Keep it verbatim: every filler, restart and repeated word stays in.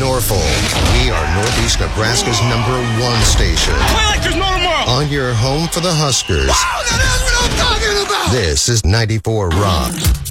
Norfolk. We are Northeast Nebraska's number one station. Play like there's no tomorrow. On your home for the Huskers. Wow, that is what I'm talking about. This is ninety-four Rock.